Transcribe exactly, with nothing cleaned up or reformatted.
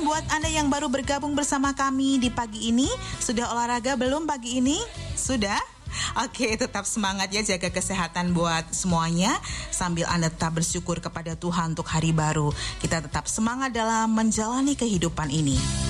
buat Anda yang baru bergabung bersama kami di pagi ini, sudah olahraga belum pagi ini? Sudah? Oke, tetap semangat ya, jaga kesehatan buat semuanya. Sambil Anda tetap bersyukur kepada Tuhan untuk hari baru. Kita tetap semangat dalam menjalani kehidupan ini.